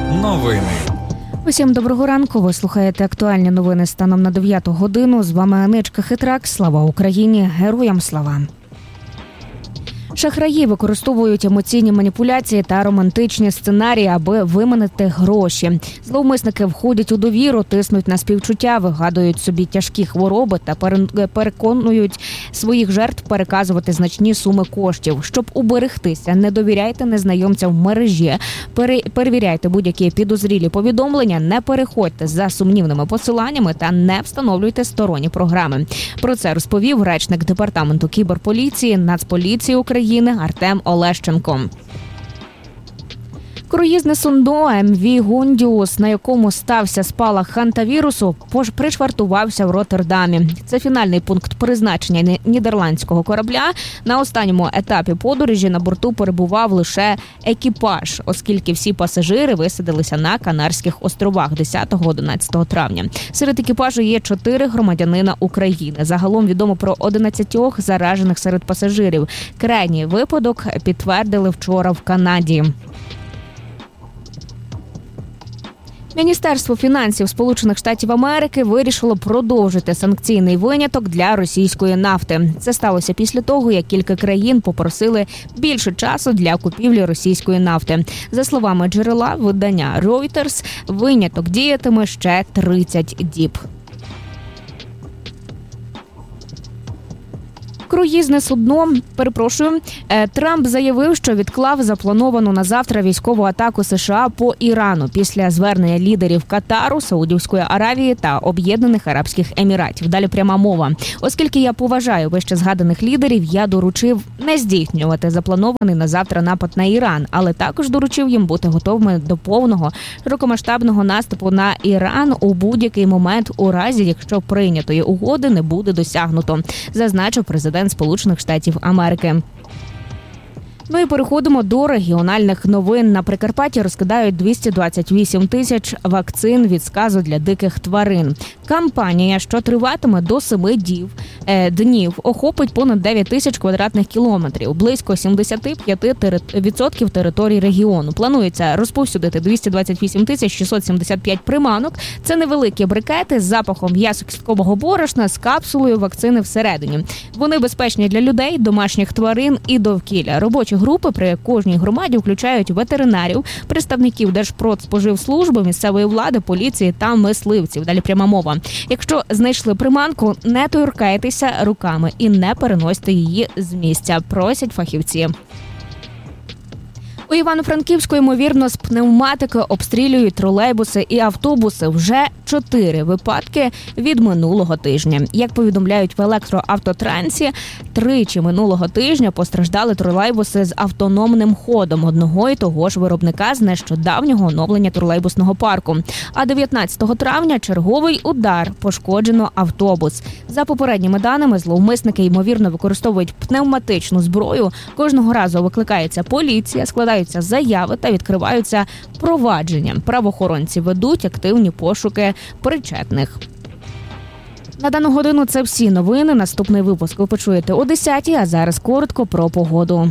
Новини. Усім доброго ранку. Ви слухаєте актуальні новини станом на 9 годину. З вами Аничка Хитрак. Слава Україні! Героям слава! Шахраї використовують емоційні маніпуляції та романтичні сценарії, аби виманити гроші. Зловмисники входять у довіру, тиснуть на співчуття, вигадують собі тяжкі хвороби та переконують своїх жертв переказувати значні суми коштів. Щоб уберегтися, не довіряйте незнайомцям в мережі, перевіряйте будь-які підозрілі повідомлення, не переходьте за сумнівними посиланнями та не встановлюйте сторонні програми. Про це розповів речник департаменту кіберполіції Нацполіції України Артем Олещенко. Круїзне судно МВ Гондіус, на якому стався спалах хантавірусу, пришвартувався в Роттердамі. Це фінальний пункт призначення нідерландського корабля. На останньому етапі подорожі на борту перебував лише екіпаж, оскільки всі пасажири висадилися на Канарських островах 10-11 травня. Серед екіпажу є 4 громадянина України. Загалом відомо про 11 заражених серед пасажирів. Крайній випадок підтвердили вчора в Канаді. Міністерство фінансів Сполучених Штатів Америки вирішило продовжити санкційний виняток для російської нафти. Це сталося після того, як кілька країн попросили більше часу для купівлі російської нафти. За словами джерела видання Reuters, виняток діятиме ще 30 діб. Круїзне судно, Трамп заявив, що відклав заплановану на завтра військову атаку США по Ірану після звернення лідерів Катару, Саудівської Аравії та Об'єднаних Арабських Еміратів. Далі пряма мова. Оскільки я поважаю вище згаданих лідерів, я доручив не здійснювати запланований на завтра напад на Іран, але також доручив їм бути готовими до повного широкомасштабного наступу на Іран у будь-який момент, у разі, якщо прийнятої угоди не буде досягнуто, зазначив президент Сполучених Штатів Америки. Ну і переходимо до регіональних новин. На Прикарпатті розкидають 228 тисяч вакцин від сказу для диких тварин. Кампанія, що триватиме до 7 днів, охопить понад 9 тисяч квадратних кілометрів, близько 75% території регіону. Планується розповсюдити 228 тисяч 675 приманок. Це невеликі брикети з запахом ясокісткового борошна з капсулою вакцини всередині. Вони безпечні для людей, домашніх тварин і довкілля. Робочі групи при кожній громаді включають ветеринарів, представників Держпродспоживслужби, місцевої влади, поліції та мисливців. Далі пряма мова. Якщо знайшли приманку, не торкайтеся руками і не переносьте її з місця, просять фахівці. У Івано-Франківську, ймовірно, з пневматики обстрілюють тролейбуси і автобуси. Вже 4 випадки від минулого тижня. Як повідомляють в електроавтотрансі, 3 минулого тижня постраждали тролейбуси з автономним ходом одного і того ж виробника з нещодавнього оновлення тролейбусного парку. А 19 травня черговий удар, пошкоджено автобус. За попередніми даними, зловмисники, ймовірно, використовують пневматичну зброю. Кожного разу викликається поліція, складаються заяви та відкриваються провадження. Правоохоронці ведуть активні пошуки причетних. На дану годину це всі новини. Наступний випуск ви почуєте о 10-й, а зараз коротко про погоду.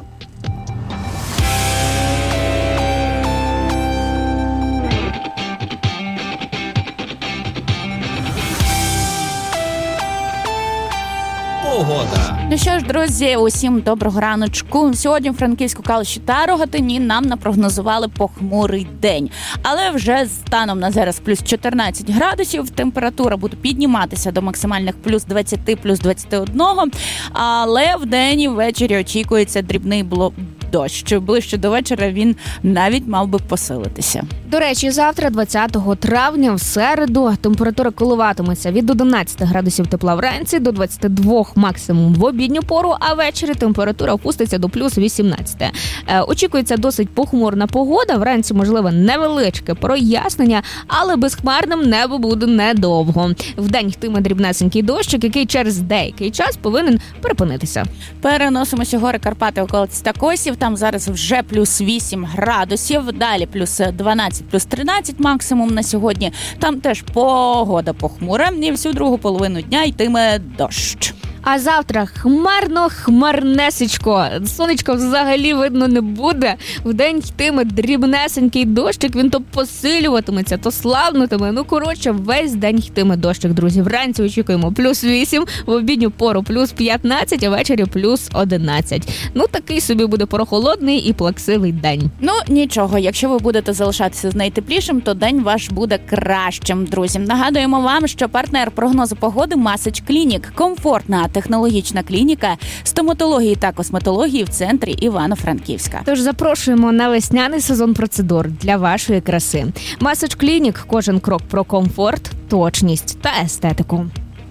Погода. Ну що ж, друзі, усім доброго раночку. Сьогодні в Франківську, Калуші та Рогатині нам напрогнозували похмурий день. Але вже станом на зараз плюс 14 градусів, температура буде підніматися до максимальних плюс 20, плюс 21. Але вдень і ввечері очікується дрібний дощ. Ближче до вечора він навіть мав би посилитися. До речі, завтра, 20 травня, в середу, температура коливатиметься від 11 градусів тепла вранці до 22 максимум в обідню пору, а ввечері температура опуститься до плюс 18. Очікується досить похмурна погода, вранці можливе невеличке прояснення, але безхмарним небо буде недовго. Вдень йтиме дрібнесенький дощик, який через деякий час повинен припинитися. Переносимося гори Карпати, околиці та Косів. Там зараз вже плюс 8 градусів, далі плюс 12, плюс 13 максимум на сьогодні. Там теж погода похмура і всю другу половину дня йтиме дощ. А завтра хмарнесечко. Сонечка взагалі видно не буде. Вдень йтиме дрібнесенький дощик, він то посилюватиметься, то слабнутиме. Весь день йтиме дощик, друзі. Вранці очікуємо +8, в обідню пору +15, а ввечері +11. Такий собі буде прохолодний і плаксивий день. Нічого, якщо ви будете залишатися з найтеплішим, то день ваш буде кращим, друзі. Нагадуємо вам, що партнер прогнозу погоди Message Clinic – комфортна технологічна клініка стоматології та косметології в центрі Івано-Франківська. Тож запрошуємо на весняний сезон процедур для вашої краси. Message Clinic – кожен крок про комфорт, точність та естетику.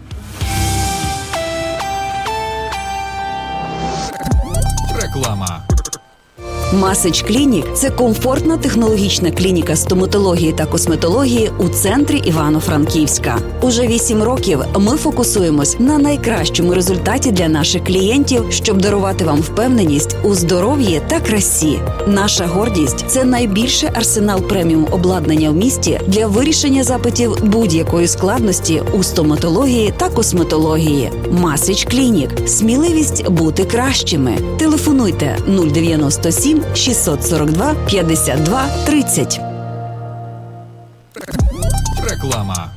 Реклама. Message Clinic – це комфортна технологічна клініка стоматології та косметології у центрі Івано-Франківська. Уже 8 років ми фокусуємось на найкращому результаті для наших клієнтів, щоб дарувати вам впевненість у здоров'ї та красі. Наша гордість – це найбільший арсенал преміум обладнання в місті для вирішення запитів будь-якої складності у стоматології та косметології. Message Clinic – сміливість бути кращими. Телефонуйте 097 642 52 30. Реклама.